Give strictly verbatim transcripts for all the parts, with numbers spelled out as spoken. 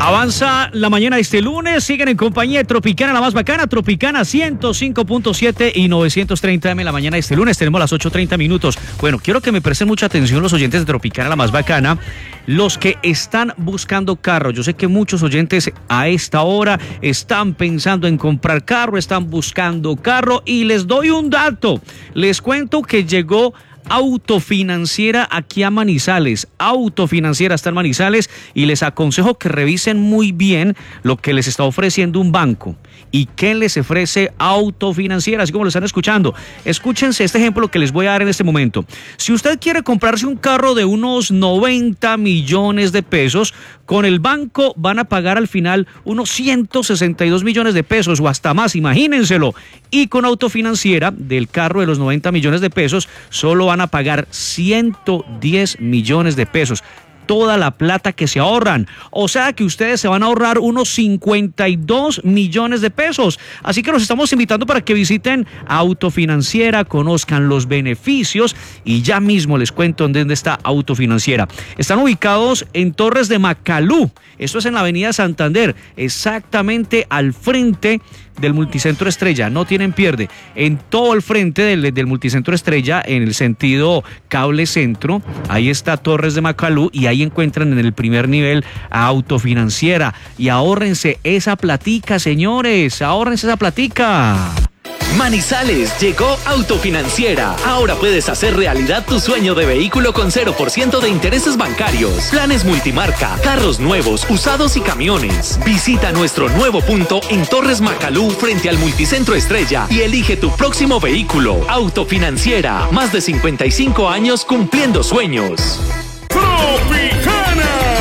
Avanza la mañana de este lunes, siguen en compañía de Tropicana, la más bacana, Tropicana ciento cinco punto siete y novecientos treinta eme la mañana de este lunes, tenemos las ocho treinta minutos. Bueno, quiero que me presten mucha atención los oyentes de Tropicana, la más bacana, los que están buscando carro. Yo sé que muchos oyentes a esta hora están pensando en comprar carro, están buscando carro y les doy un dato. Les cuento que llegó Autofinanciera aquí a Manizales. Autofinanciera está en Manizales y les aconsejo que revisen muy bien lo que les está ofreciendo un banco y qué les ofrece Autofinanciera, así como lo están escuchando. Escúchense este ejemplo que les voy a dar en este momento. Si usted quiere comprarse un carro de unos noventa millones de pesos, con el banco van a pagar al final unos ciento sesenta y dos millones de pesos o hasta más, imagínenselo. Y con Autofinanciera del carro de los noventa millones de pesos solo van a pagar ciento diez millones de pesos. Toda la plata que se ahorran. O sea que ustedes se van a ahorrar unos cincuenta y dos millones de pesos. Así que los estamos invitando para que visiten Autofinanciera, conozcan los beneficios y ya mismo les cuento dónde está Autofinanciera. Están ubicados en Torres de Macalú. Esto es en la avenida Santander, exactamente al frente del Multicentro Estrella. No tienen pierde. En todo el frente del, del Multicentro Estrella, en el sentido cable centro, ahí está Torres de Macalú y ahí encuentran en el primer nivel a Autofinanciera. Y ahórrense esa platica, señores, ahórrense esa platica. Manizales, llegó Autofinanciera. Ahora puedes hacer realidad tu sueño de vehículo con cero por ciento de intereses bancarios. Planes multimarca, carros nuevos, usados y camiones. Visita nuestro nuevo punto en Torres Macalú frente al Multicentro Estrella y elige tu próximo vehículo. Autofinanciera, más de cincuenta y cinco años cumpliendo sueños. ¡Tropicana!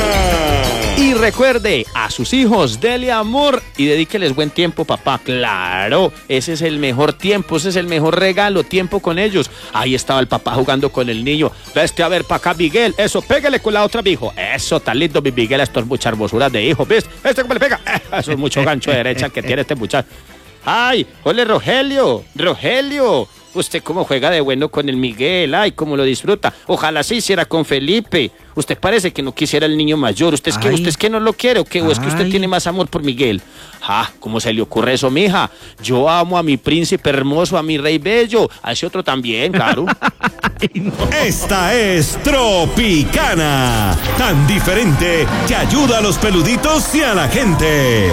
Y recuerde, a sus hijos, dele amor y dedíqueles buen tiempo, papá. Claro, ese es el mejor tiempo, ese es el mejor regalo, tiempo con ellos. Ahí estaba el papá jugando con el niño. Veste a ver para acá, Miguel. Eso, pégale con la otra, mijo. Eso, tan lindo, mi Miguel. Esto es mucha hermosura de hijo. ¿Ves? ¿Este cómo le pega? Eso es mucho gancho de derecha que tiene este muchacho. Ay, ole, Rogelio, Rogelio. Usted cómo juega de bueno con el Miguel, ay, cómo lo disfruta. Ojalá se hiciera con Felipe. Usted parece que no quisiera el niño mayor. ¿Usted es que usted es que no lo quiere o qué? ¿O es que usted tiene más amor por Miguel? Ah, ¿cómo se le ocurre eso, mija? Yo amo a mi príncipe hermoso, a mi rey bello. A ese otro también, claro. Esta es Tropicana, tan diferente que ayuda a los peluditos y a la gente.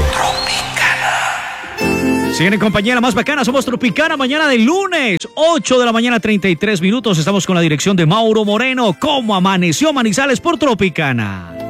Siguen en compañía la más bacana, somos Tropicana, mañana de lunes, ocho de la mañana, treinta y tres minutos. Estamos con la dirección de Mauro Moreno. ¿Cómo amaneció Manizales por Tropicana?